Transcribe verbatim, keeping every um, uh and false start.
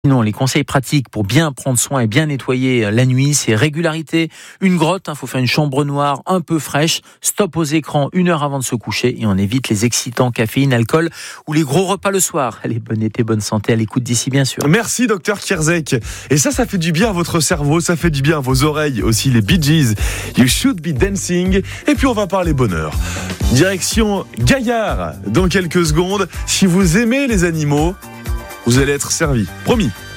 Sinon, les conseils pratiques pour bien prendre soin et bien nettoyer la nuit, c'est régularité. Une grotte, il hein, faut faire une chambre noire un peu fraîche. Stop aux écrans une heure avant de se coucher et on évite les excitants, caféine, alcool ou les gros repas le soir. Allez, bon été, bonne santé à l'écoute d'ici bien sûr. Merci docteur Kierzek. Et ça, ça fait du bien à votre cerveau, ça fait du bien à vos oreilles aussi, les Bee Gees. You should be dancing. Et puis on va parler bonheur. Direction Gaillard dans quelques secondes. Si vous aimez les animaux, vous allez être servi. Promis.